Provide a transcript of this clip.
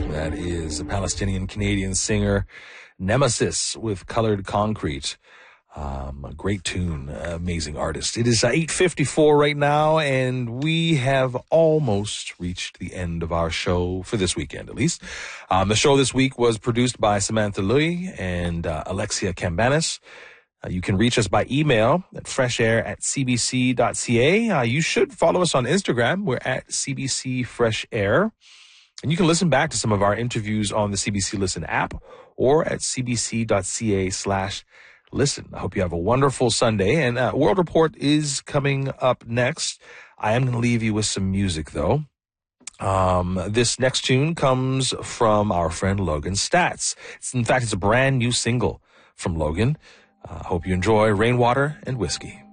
That is a Palestinian-Canadian singer, Nemesis, with Colored Concrete. A great tune, amazing artist. It is 8:54 right now, and we have almost reached the end of our show for this weekend, at least. The show this week was produced by Samantha Lui and Alexia Cambanis. You can reach us by email at freshair@cbc.ca. You should follow us on Instagram. We're at CBC Fresh Air. And you can listen back to some of our interviews on the CBC Listen app or at cbc.ca/listen. I hope you have a wonderful Sunday. And World Report is coming up next. I am going to leave you with some music, though. This next tune comes from our friend Logan Stats. In fact, it's a brand new single from Logan. I hope you enjoy Rainwater and Whiskey.